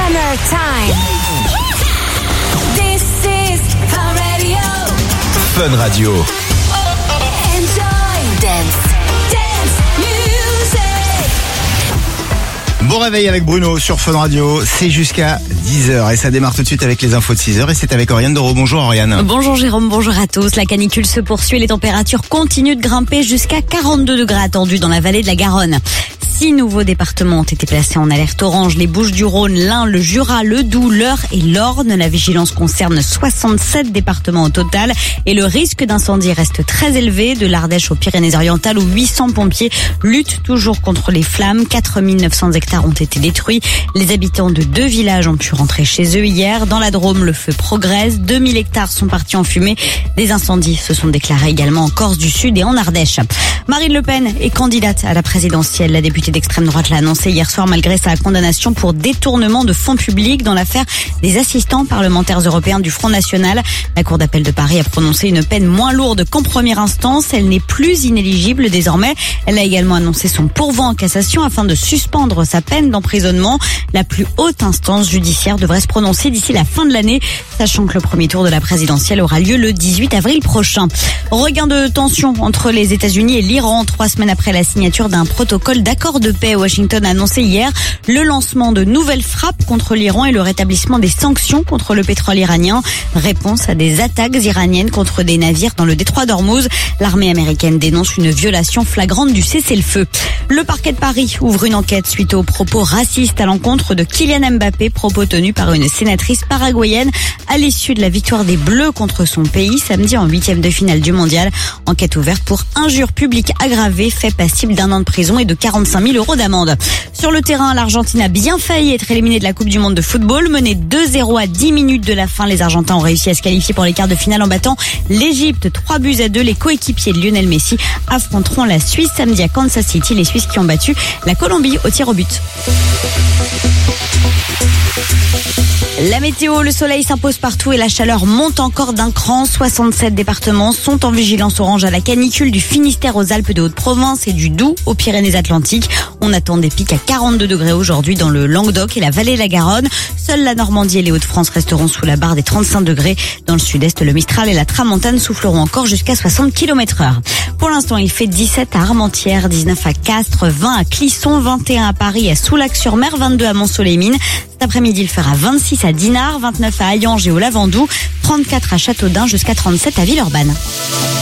Summertime. This is Fun Radio. Fun Radio. Enjoy. Dance music. Bon réveil avec Bruno sur Fun Radio, c'est jusqu'à 10h et ça démarre tout de suite avec les infos de 6h et c'est avec Oriane Doro. Bonjour Oriane. Bonjour Jérôme, bonjour à tous. La canicule se poursuit et les températures continuent de grimper jusqu'à 42 degrés attendus dans la vallée de la Garonne. 6 nouveaux départements ont été placés en alerte orange. Les Bouches-du-Rhône, l'Ain, le Jura, le Doubs, l'Eure et l'Orne. La vigilance concerne 67 départements au total et le risque d'incendie reste très élevé. De l'Ardèche aux Pyrénées-Orientales où 800 pompiers luttent toujours contre les flammes. 4900 hectares ont été détruits. Les habitants de 2 villages ont pu rentrer chez eux hier. Dans la Drôme, le feu progresse. 2000 hectares sont partis en fumée. Des incendies se sont déclarés également en Corse du Sud et en Ardèche. Marine Le Pen est candidate à la présidentielle. La députée d'extrême droite l'a annoncé hier soir malgré sa condamnation pour détournement de fonds publics dans l'affaire des assistants parlementaires européens du Front National. La Cour d'appel de Paris a prononcé une peine moins lourde qu'en première instance. Elle n'est plus inéligible désormais. Elle a également annoncé son pourvoi en cassation afin de suspendre sa peine d'emprisonnement. La plus haute instance judiciaire devrait se prononcer d'ici la fin de l'année, sachant que le premier tour de la présidentielle aura lieu le 18 avril prochain. Regain de tension entre les États-Unis et l'Iran 3 semaines après la signature d'un protocole d'accord de paix. Washington a annoncé hier le lancement de nouvelles frappes contre l'Iran et le rétablissement des sanctions contre le pétrole iranien. Réponse à des attaques iraniennes contre des navires dans le détroit d'Ormuz. L'armée américaine dénonce une violation flagrante du cessez-le-feu. Le parquet de Paris ouvre une enquête suite aux propos racistes à l'encontre de Kylian Mbappé, propos tenus par une sénatrice paraguayenne à l'issue de la victoire des Bleus contre son pays samedi en 8e de finale du mondial. Enquête ouverte pour injure publique aggravée, fait passible d'1 an de prison et de 45 000 € d'amende. Sur le terrain, l'Argentine a bien failli être éliminée de la Coupe du Monde de football. Menée 2-0 à 10 minutes de la fin, les Argentins ont réussi à se qualifier pour les quarts de finale en battant l'Égypte 3-2. Les coéquipiers de Lionel Messi affronteront la Suisse samedi à Kansas City. Les Suisses qui ont battu la Colombie au tir au but. La météo, le soleil s'impose partout et la chaleur monte encore d'un cran. 67 départements sont en vigilance orange à la canicule du Finistère aux Alpes de Haute-Provence et du Doubs aux Pyrénées-Atlantiques. On attend des pics à 42 degrés aujourd'hui dans le Languedoc et la vallée de la Garonne. Seule la Normandie et les Hauts-de-France resteront sous la barre des 35 degrés. Dans le sud-est, le Mistral et la Tramontane souffleront encore jusqu'à 60 km/h. Pour l'instant, il fait 17 à Armentières, 19 à Castres, 20 à Clisson, 21 à Paris, à Soulac-sur-Mer, 22 à Mont-Soleil-Mines. Cet après-midi, il fera 26 à Dinard, 29 à Hayange et au Lavandou, 34 à Châteaudun jusqu'à 37 à Villeurbanne.